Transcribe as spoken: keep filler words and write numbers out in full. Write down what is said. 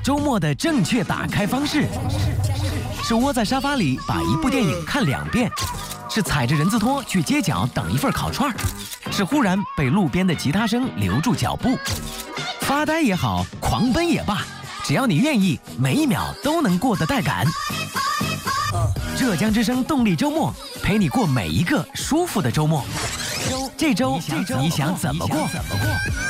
周末的正确打开方式，是窝在沙发里把一部电影看两遍，是踩着人字拖去街角等一份烤串，是忽然被路边的吉他声留住脚步。发呆也好，狂奔也罢，只要你愿意，每一秒都能过得带感。浙江之声动力周末，陪你过每一个舒服的周末。这周你想怎么过？